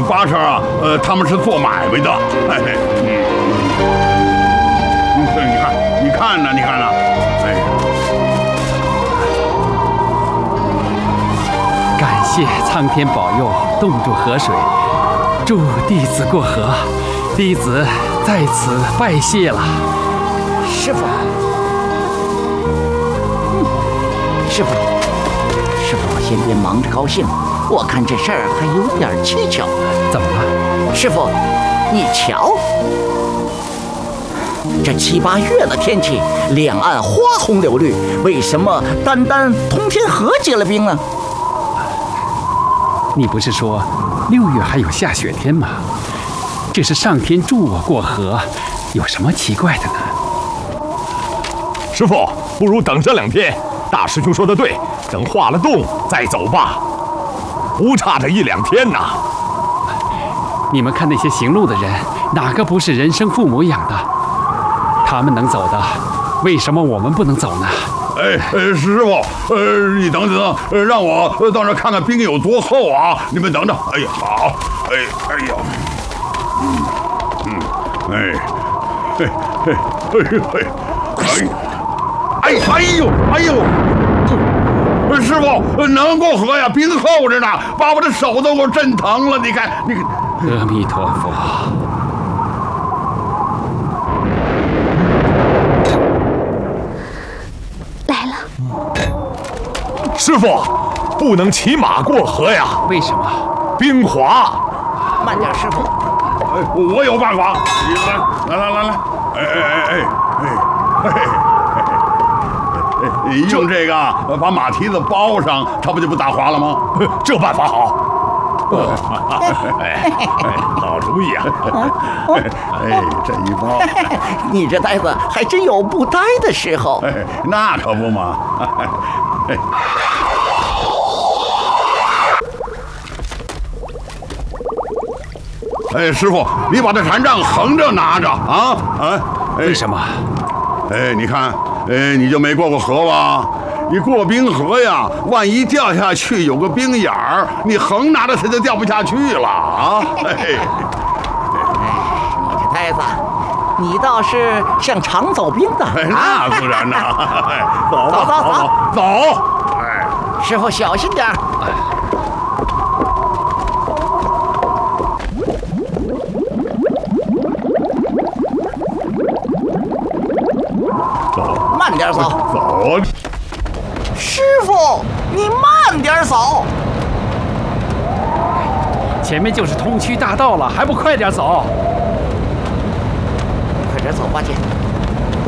八成啊，他们是做买卖的。你看呢？ 感谢苍天保佑，冻住河水，祝弟子过河。弟子在此拜谢了。 师傅，师傅，先别忙着高兴，我看这事儿还有点蹊跷。 怎么了？ 师傅，你瞧，这7、8月的天气，两岸花红柳绿，为什么单通天河结了冰呢？ 你不是说6月还有下雪天吗？这是上天助我过河，有什么奇怪的呢？ 师傅，不如等这2天。大师兄说的对，等化了冻再走吧，不差这1、2天呐。 你们看那些行路的人，哪个不是人生父母养的？他们能走的，为什么我们不能走呢？ 师傅，你等等，让我到那看看冰有多厚啊！你们等着。哎呀，好，哎呦！师傅，能过河呀？冰厚着呢，把我的手都给我震疼了。你看。 阿弥陀佛。 来了。 师傅，不能骑马过河呀。 为什么？ 冰滑。 慢点，师傅。 我有办法。来，用这个把马蹄子包上，它不就不打滑了吗？ 这办法好。好主意啊！ 这一包， 你这呆子还真有不呆的时候。 那可不嘛。师傅，你把这禅杖横着拿着啊！ 为什么？ 你看，你就没过河吧？你过冰河呀，万一掉下去有个冰眼儿，你横拿着它就掉不下去了啊！ 你这呆子，你倒是像常走冰的。 那自然呐。走。 师傅小心点。慢点走。师傅，你慢点走。 前面就是通衢大道了，还不快点走？ 快点走吧，姐。